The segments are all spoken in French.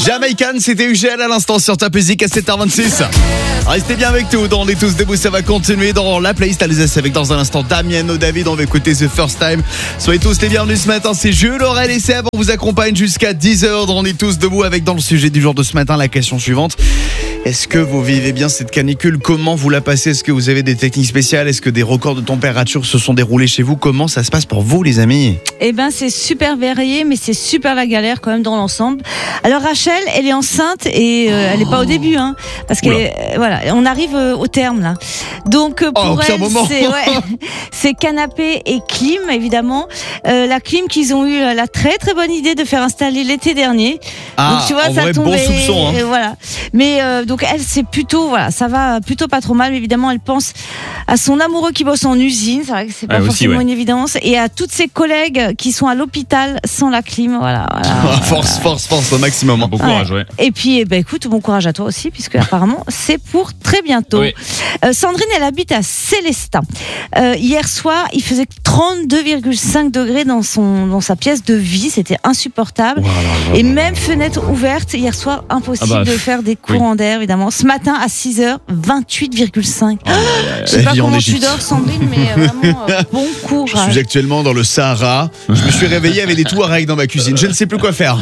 Jamaican, c'était UGL à l'instant sur Top Music à 7h26. Restez bien avec nous, on est tous debout, ça va continuer dans la playlist Alsace avec dans un instant Damien David, on va écouter The First Time. Soyez tous les bienvenus ce matin, c'est Jules, Aurel et Seb, on vous accompagne jusqu'à 10h, on est tous debout avec dans le sujet du jour de ce matin la question suivante. Est-ce que vous vivez bien cette canicule? Comment vous la passez? Est-ce que vous avez des techniques spéciales? Est-ce que des records de température se sont déroulés chez vous? Comment ça se passe pour vous les amis? Eh ben c'est super varié, mais c'est super la galère quand même dans l'ensemble. Alors Rachel, elle est enceinte et elle est pas au début, hein, parce que voilà, on arrive au terme là. Donc pour elle, c'est canapé et clim évidemment. La clim qu'ils ont eu la très très bonne idée de faire installer l'été dernier. Ah, donc tu vois, en ça vrai, tombait. bon soupçon, hein. Voilà. Mais donc elle, c'est plutôt voilà, ça va plutôt pas trop mal. Mais évidemment, elle pense à son amoureux qui bosse en usine. C'est vrai que c'est pas forcément une évidence. Et à toutes ses collègues qui sont à l'hôpital sans la clim. Voilà. Force au maximum. Bon courage, ouais. Et puis, écoute, bon courage à toi aussi, puisque apparemment, c'est pour très bientôt. Oui. Sandrine, elle habite à Célestin. Hier soir, il faisait 32,5 degrés dans sa pièce de vie. C'était insupportable. Et même fenêtre ouverte, hier soir, impossible de faire des courants d'air, évidemment. Ce matin, à 6h, 28,5. Je sais pas comment tu dors, Sandrine, mais vraiment, bon courage. Je suis actuellement dans le Sahara. Je me suis réveillé avec des Touaregs dans ma cuisine. Je ne sais plus quoi faire.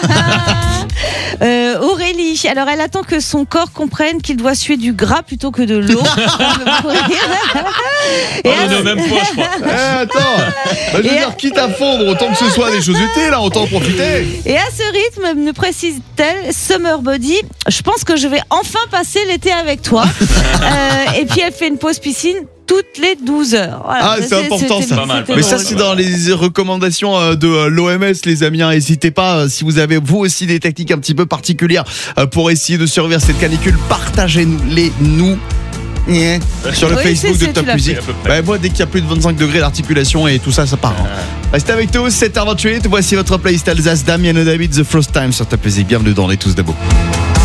Aurélie, alors elle attend que son corps comprenne qu'il doit suer du gras plutôt que de l'eau. On est au même point, je crois. Attends, je veux dire, quitte à fondre, autant que ce soit des choses utiles, là, autant en profiter. Et à ce rythme, me précise-t-elle, Summer Body, je pense que je vais enfin passer l'été avec toi. Et puis elle fait une pause piscine toutes les 12 heures. Voilà, c'est important ça. Pas mal. Mais ça c'est dans les recommandations de l'OMS les amis. N'hésitez pas si vous avez vous aussi des techniques un petit peu particulières pour essayer de survivre cette canicule. Partagez-les-nous. Sur le Facebook de Top Music. Moi dès qu'il y a plus de 25 degrés l'articulation et tout ça part. Restez avec nous, 7h28. Voici votre playlist Alsace, Damien David, The First Time sur Top Music. Bienvenue dans On est tous debout.